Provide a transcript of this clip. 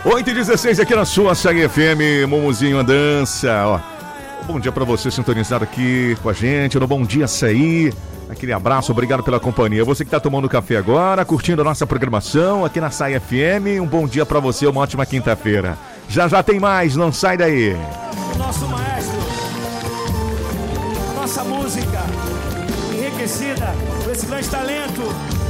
8h16 aqui na sua Açaí FM, Mumuzinho Andança, ó. Bom dia pra você sintonizado aqui com a gente, no Bom Dia Açaí. Aquele abraço, obrigado pela companhia. Você que tá tomando café agora, curtindo a nossa programação aqui na Açaí FM, um bom dia pra você, uma ótima quinta-feira. Já já tem mais, não sai daí. O nosso maestro, a nossa música enriquecida por esse grande talento.